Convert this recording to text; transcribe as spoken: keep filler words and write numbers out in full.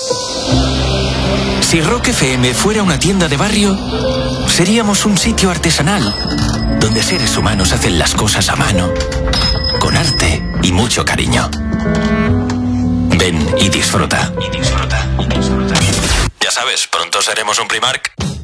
Si Rock F M fuera una tienda de barrio, seríamos un sitio artesanal, donde seres humanos hacen las cosas a mano, con arte y mucho cariño. Ven y disfruta. Y disfruta, y disfruta. Ya sabes, pronto seremos un Primark.